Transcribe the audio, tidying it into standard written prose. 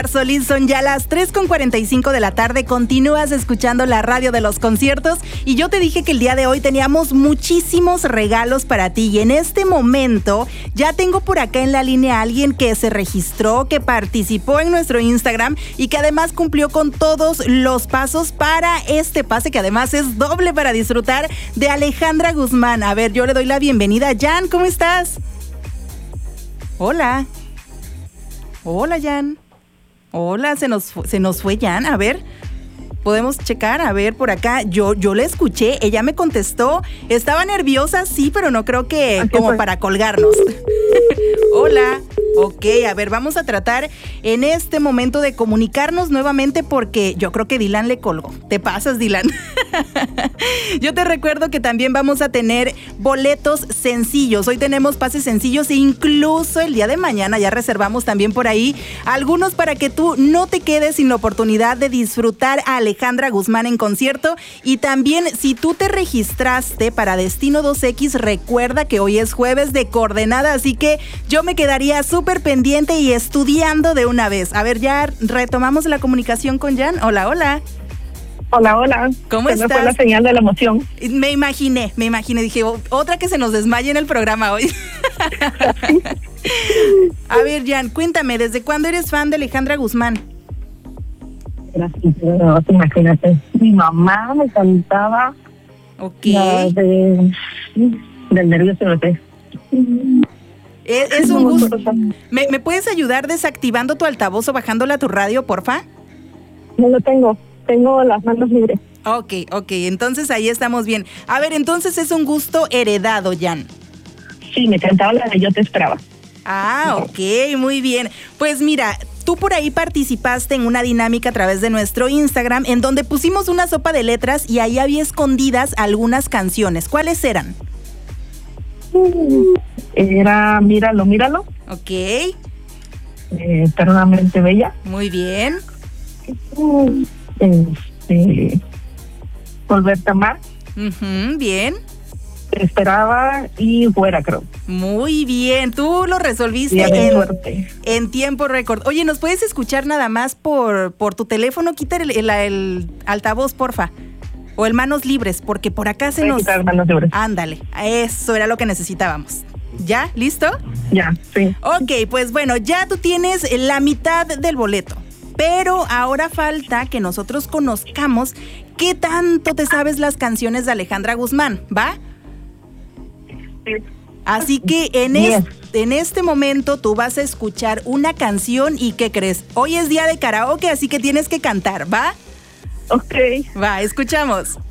Solís, son ya las 3:45 de la tarde, continúas escuchando la radio de los conciertos y yo te dije que el día de hoy teníamos muchísimos regalos para ti y en este momento ya tengo por acá en la línea a alguien que se registró, que participó en nuestro Instagram y que además cumplió con todos los pasos para este pase que además es doble para disfrutar de Alejandra Guzmán. A ver, yo le doy la bienvenida. Jan, ¿cómo estás? Hola. Hola, Jan. Hola, se nos fue Jan, a ver, podemos checar, a ver, por acá, yo la escuché, ella me contestó, estaba nerviosa, sí, pero no creo que como para colgarnos. Hola, ok, a ver, vamos a tratar en este momento de comunicarnos nuevamente porque yo creo que Dylan le colgó. Te pasas, Dylan. Yo te recuerdo que también vamos a tener boletos sencillos. Hoy tenemos pases sencillos e incluso el día de mañana ya reservamos también por ahí algunos para que tú no te quedes sin la oportunidad de disfrutar a Alejandra Guzmán en concierto. Y también si tú te registraste para Destino 2X, recuerda que hoy es jueves de coordenada, así que yo me quedaría súper pendiente y estudiando de una vez. A ver, ya retomamos la comunicación con Jan. Hola, hola. Hola. ¿Cómo estás? Me fue la señal de la emoción. Me imaginé. Dije, otra que se nos desmaye en el programa hoy. A ver, Jan, cuéntame, ¿desde cuándo eres fan de Alejandra Guzmán? Imagínate, mi mamá me cantaba. Ok. Del nervioso no sé. Es un gusto. ¿Me puedes ayudar desactivando tu altavoz o bajándola a tu radio, porfa? No lo tengo. Tengo las manos libres. Ok, entonces ahí estamos bien. A ver, entonces es un gusto heredado, Jan. Sí, me cantaba la de Yo Te Esperaba. Ah, ok, muy bien. Pues mira, tú por ahí participaste en una dinámica a través de nuestro Instagram en donde pusimos una sopa de letras y ahí había escondidas algunas canciones. ¿Cuáles eran? Era Míralo, Míralo. Ok. Eternamente Bella. Muy bien. Volverte a amar. Bien. Te esperaba y fuera, creo. Muy bien, tú lo resolviste en tiempo récord. Oye, ¿nos puedes escuchar nada más por tu teléfono? Quita el altavoz, porfa. O el manos libres, porque por acá se nos... Manos libres. Ándale, eso era lo que necesitábamos. ¿Ya? ¿Listo? Ya, sí. Ok, pues bueno, ya tú tienes la mitad del boleto. Pero ahora falta que nosotros conozcamos qué tanto te sabes las canciones de Alejandra Guzmán, ¿va? Sí. Así que en este momento tú vas a escuchar una canción y ¿qué crees? Hoy es día de karaoke, así que tienes que cantar, ¿va? Ok. Va, escuchamos.